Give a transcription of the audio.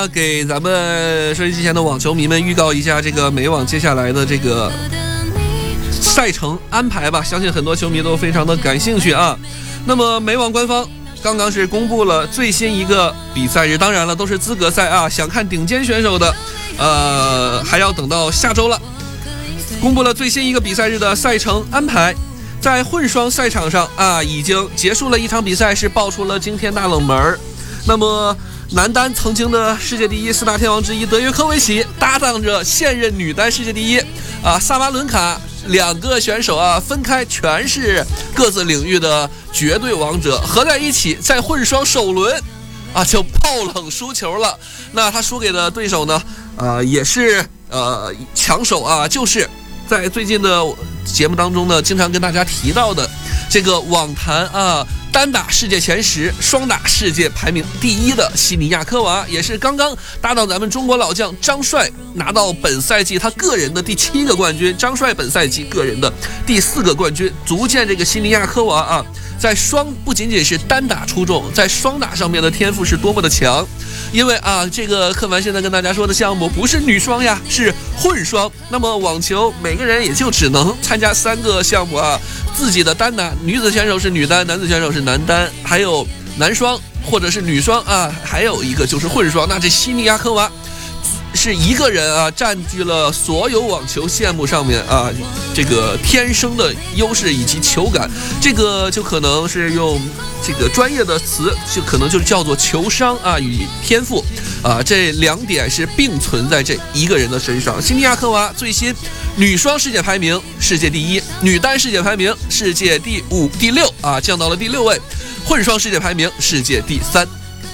给咱们收音机前的网球迷们预告一下这个美网接下来的这个赛程安排吧，相信很多球迷都非常的感兴趣啊。那么美网官方刚刚是公布了最新一个比赛日，当然了都是资格赛啊，想看顶尖选手的还要等到下周了。公布了最新一个比赛日的赛程安排，在混双赛场上啊，已经结束了一场比赛，是爆出了惊天大冷门。那么男单曾经的世界第一四大天王之一德约科维奇搭档着现任女单世界第一萨巴伦卡，两个选手啊分开全是各自领域的绝对王者，合在一起在混双首轮啊就爆冷输球了。那他输给的对手呢也是强手啊，就是在最近的节目当中呢经常跟大家提到的这个网坛啊单打世界前10，双打世界排名第1的西尼亚科娃，也是刚刚搭档咱们中国老将张帅拿到本赛季他个人的第7个冠军，张帅本赛季个人的第4个冠军，足见这个西尼亚科娃啊在不仅仅是单打出众，在双打上面的天赋是多么的强。因为这个柯凡现在跟大家说的项目不是女双呀，是混双。那么网球每个人也就只能参加3个项目啊，自己的单打，女子选手是女单，男子选手是男单，还有男双或者是女双啊，还有一个就是混双。那这西尼亚科娃是一个人啊，占据了所有网球项目上面啊这个天生的优势以及球感，这个就可能是用这个专业的词，就可能就叫做球商啊与天赋啊，这2点是并存在这一个人的身上。西尼亚科娃最新女双世界排名世界第1，女单世界排名世界第5、第6啊，降到了第6位，混双世界排名世界第3。